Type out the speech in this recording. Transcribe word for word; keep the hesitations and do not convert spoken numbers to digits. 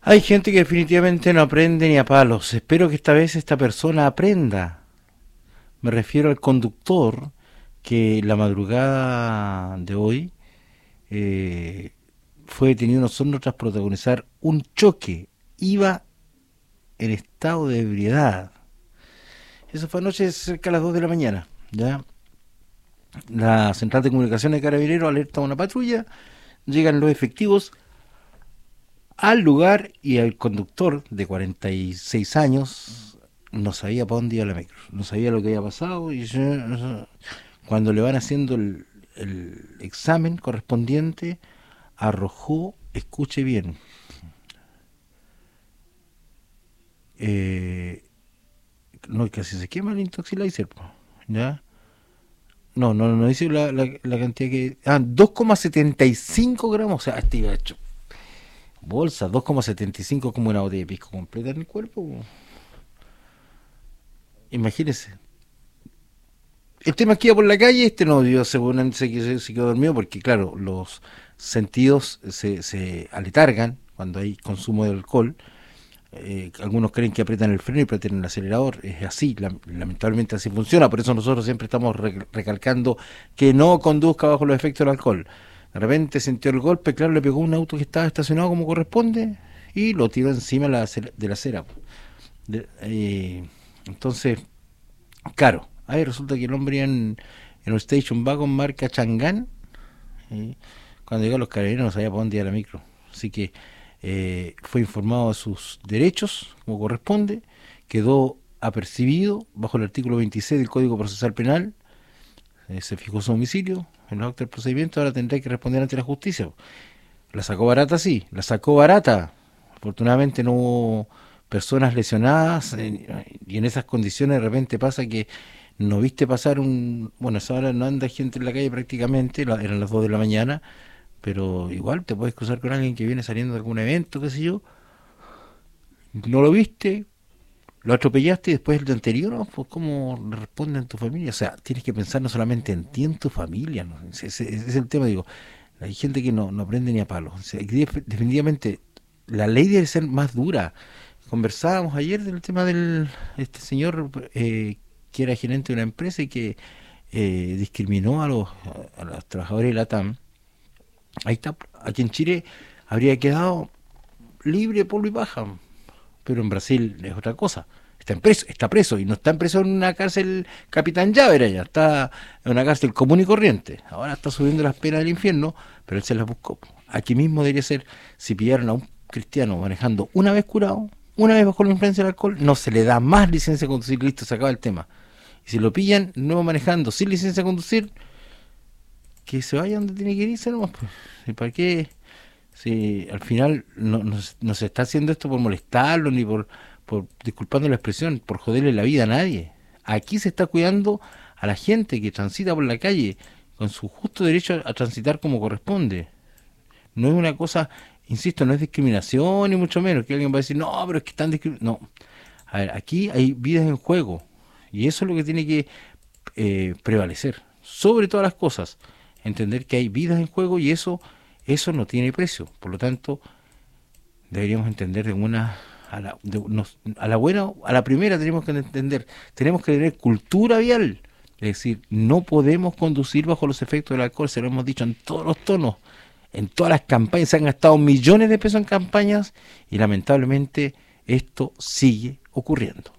Hay gente que definitivamente no aprende ni a palos. Espero que esta vez esta persona aprenda. Me refiero al conductor que la madrugada de hoy eh, fue detenido en Osorno tras protagonizar un choque. Iba en estado de ebriedad. Eso fue anoche cerca de las dos de la mañana. ¿Ya? La central de comunicaciones de Carabineros alerta a una patrulla. Llegan los efectivos al lugar y el conductor de cuarenta y seis años no sabía para dónde iba la micro, no sabía lo que había pasado y cuando le van haciendo el, el examen correspondiente arrojó, escuche bien, eh, no, casi se quema el intoxilizer, ¿ya? No, no, no dice la, la, la cantidad que... Ah, dos coma setenta y cinco gramos, o sea, este iba hecho bolsa, dos coma setenta y cinco como una botella de pisco completa en el cuerpo. Imagínese. El tema es que iba por la calle, este no dio, según se, se, se quedó dormido, porque claro, los sentidos se, se aletargan cuando hay consumo de alcohol. Eh, algunos creen que aprietan el freno y aprietan el acelerador. Es así, lamentablemente así funciona. Por eso nosotros siempre estamos re- recalcando que no conduzca bajo los efectos del alcohol. De repente sintió el golpe, claro, le pegó un auto que estaba estacionado como corresponde y lo tiró encima de la, de la acera. De, eh, entonces, claro, ahí resulta que el hombre en, en un station wagon marca Changán. Eh, cuando llegaron los carabineros no sabía para dónde iba la micro. Así que eh, fue informado de sus derechos, como corresponde, quedó apercibido bajo el artículo veintiséis del Código Procesal Penal, eh, se fijó su domicilio en los actos del procedimiento, ahora tendrá que responder ante la justicia. La sacó barata, sí, la sacó barata. Afortunadamente no hubo personas lesionadas eh, y en esas condiciones de repente pasa que no viste pasar un... Bueno, a esa hora no anda gente en la calle prácticamente, eran las dos de la mañana, pero igual te puedes cruzar con alguien que viene saliendo de algún evento, qué sé yo, no lo viste, lo atropellaste y después el de anterior, ¿no? Pues cómo le responden en tu familia. O sea, tienes que pensar no solamente en ti, en tu familia, ¿no? Ese, ese- ese es el tema, digo. Hay gente que no, no aprende ni a palos. O sea, definitivamente la ley debe ser más dura. Conversábamos ayer del tema del este señor eh, que era gerente de una empresa y que eh, discriminó a los, a los trabajadores de la T A M. Ahí está, aquí en Chile habría quedado libre polvo y paja, pero en Brasil es otra cosa. Está en preso, está preso y no está en preso en una cárcel Capitán Llávera, ya está en una cárcel común y corriente. Ahora está subiendo las penas del infierno, pero él se las buscó. Aquí mismo debería ser, si pillaron a un cristiano manejando una vez curado, una vez bajo la influencia del alcohol, no se le da más licencia de conducir, listo, se acaba el tema. Y si lo pillan nuevo manejando sin licencia de conducir, que se vaya donde tiene que irse nomás, pues. ¿Y para qué? Si al final no, no, no se está haciendo esto por molestarlo, ni por, por, disculpando la expresión, por joderle la vida a nadie. Aquí se está cuidando a la gente que transita por la calle con su justo derecho a, a transitar como corresponde. No es una cosa, insisto, no es discriminación ni mucho menos, que alguien va a decir, no, pero es que están discriminando. No, a ver, aquí hay vidas en juego y eso es lo que tiene que eh, prevalecer, sobre todas las cosas, entender que hay vidas en juego y eso eso no tiene precio. Por lo tanto, deberíamos entender de una a la, de, nos, a la buena, a la primera tenemos que entender, tenemos que tener cultura vial. Es decir, no podemos conducir bajo los efectos del alcohol, se lo hemos dicho en todos los tonos, en todas las campañas, se han gastado millones de pesos en campañas y lamentablemente esto sigue ocurriendo.